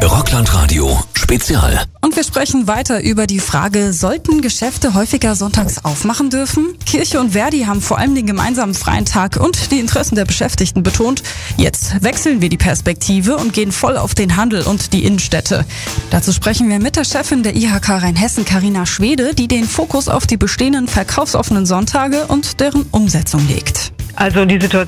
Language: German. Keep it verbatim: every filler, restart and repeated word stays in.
Rockland-Radio Spezial. Und wir sprechen weiter über die Frage, sollten Geschäfte häufiger sonntags aufmachen dürfen? Kirche und Verdi haben vor allem den gemeinsamen freien Tag und die Interessen der Beschäftigten betont. Jetzt wechseln wir die Perspektive und gehen voll auf den Handel und die Innenstädte. Dazu sprechen wir mit der Chefin der I H K Rheinhessen, Carina Schwede, die den Fokus auf die bestehenden verkaufsoffenen Sonntage und deren Umsetzung legt. Also die Situation